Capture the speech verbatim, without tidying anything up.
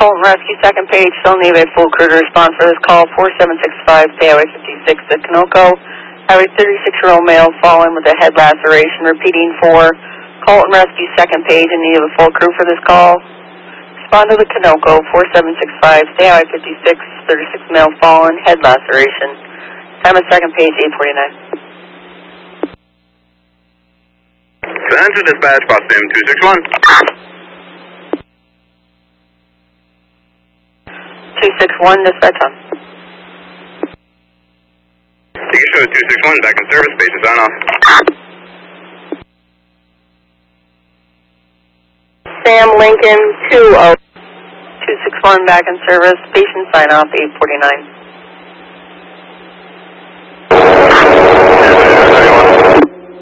Colton Rescue, second page. Still need a full crew to respond for this call. four seven six five, stay Highway fifty-six to Canoco. Have a thirty-six-year-old male fallen with a head laceration. Repeating for Colton Rescue, second page, in need of a full crew for this call. Respond to the Canoco, four seven six five, stay Highway fifty-six, thirty-six male fallen, head laceration. Time of second page, eight forty-nine. Answer dispatch, Boston two six one. two six one, dispatch on. Take a show two six one, back in service, base is on off. Sam Lincoln, two oh. two six one, back in service, station sign off, eight forty-nine.